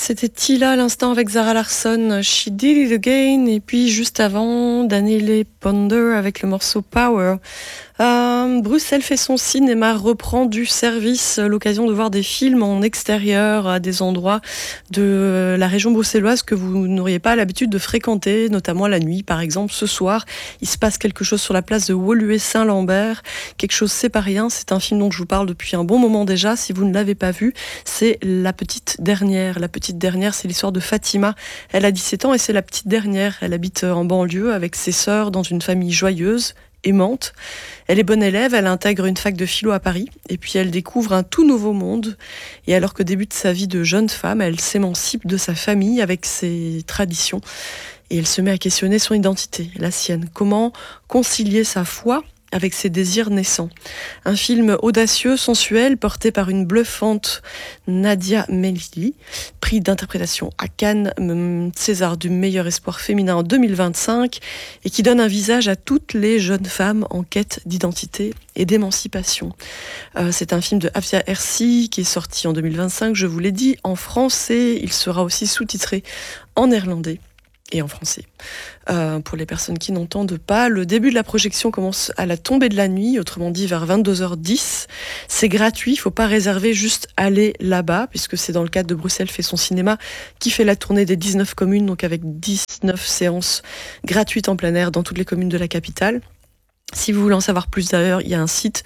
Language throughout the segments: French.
C'était Tila à l'instant avec Zara Larsson, She Did It Again, et puis juste avant, Daniele Ponder avec le morceau Power. Bruxelles fait son cinéma, reprend du service, l'occasion de voir des films en extérieur à des endroits de la région bruxelloise que vous n'auriez pas l'habitude de fréquenter, notamment la nuit par exemple. Ce soir, il se passe quelque chose sur la place de Woluwe-Saint-Lambert, quelque chose c'est pas rien, c'est un film dont je vous parle depuis un bon moment déjà, si vous ne l'avez pas vu, c'est La Petite Dernière. La Petite Dernière, c'est l'histoire de Fatima, elle a 17 ans et c'est la petite dernière, elle habite en banlieue avec ses sœurs dans une famille joyeuse, aimante. Elle est bonne élève, elle intègre une fac de philo à Paris et puis elle découvre un tout nouveau monde. Et alors que débute sa vie de jeune femme, elle s'émancipe de sa famille avec ses traditions et elle se met à questionner son identité, la sienne. Comment concilier sa foi avec ses désirs naissants. Un film audacieux, sensuel, porté par une bluffante Nadia Melili, prix d'interprétation à Cannes, César du meilleur espoir féminin en 2025, et qui donne un visage à toutes les jeunes femmes en quête d'identité et d'émancipation. C'est un film de Afia Hersi qui est sorti en 2025, je vous l'ai dit, en français. Il sera aussi sous-titré en néerlandais et en français. Pour les personnes qui n'entendent pas, le début de la projection commence à la tombée de la nuit, autrement dit vers 22h10. C'est gratuit, il ne faut pas réserver, juste aller là-bas, puisque c'est dans le cadre de Bruxelles fait son cinéma, qui fait la tournée des 19 communes, donc avec 19 séances gratuites en plein air dans toutes les communes de la capitale. Si vous voulez en savoir plus d'ailleurs, il y a un site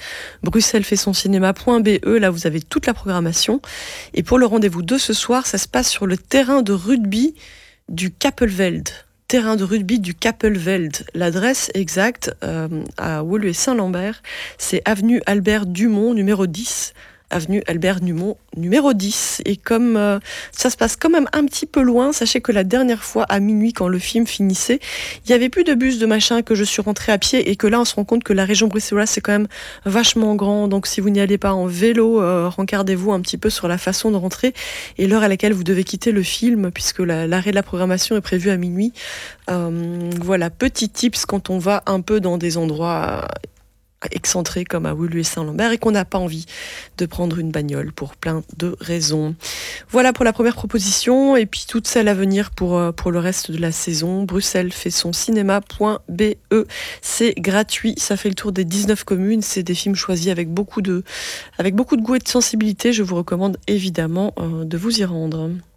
bruxellesfaitsoncinema.be, là vous avez toute la programmation. Et pour le rendez-vous de ce soir, ça se passe sur le terrain de rugby du Kappelveld. Terrain de rugby du Kappelveld. L'adresse exacte à Woluwe-Saint-Lambert, c'est avenue Albert Dumont, numéro 10. Avenue Albert Dumont, numéro 10. Et comme ça se passe quand même un petit peu loin, sachez que la dernière fois, à minuit, quand le film finissait, il n'y avait plus de bus, de machin, que je suis rentrée à pied, et que là, on se rend compte que la région bruxelloise, c'est quand même vachement grand. Donc, si vous n'y allez pas en vélo, rencardez-vous un petit peu sur la façon de rentrer et l'heure à laquelle vous devez quitter le film, puisque l'arrêt de la programmation est prévu à minuit. Voilà, petit tips quand on va un peu dans des endroits excentré comme à Woluwe-Saint-Lambert et qu'on n'a pas envie de prendre une bagnole pour plein de raisons. Voilà pour la première proposition et puis toutes celles à venir pour le reste de la saison. Bruxelles fait son cinéma.be. C'est gratuit, ça fait le tour des 19 communes, c'est des films choisis avec beaucoup de goût et de sensibilité. Je vous recommande évidemment de vous y rendre.